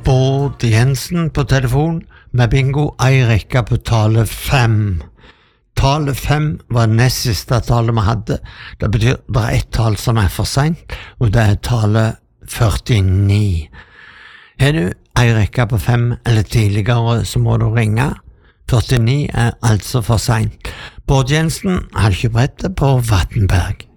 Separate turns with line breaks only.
Bård Jensen på telefon med bingo, ei rekke på tale 5. Tale 5 var nest siste tale vi hadde. Det betyr det er ett tall som er for sent, og det er tale 49. Er du ei rekke på 5 eller tidligere, så må du ringe. 49 er altså for sent. Bård Jensen har ikke brettet på Vattenberg.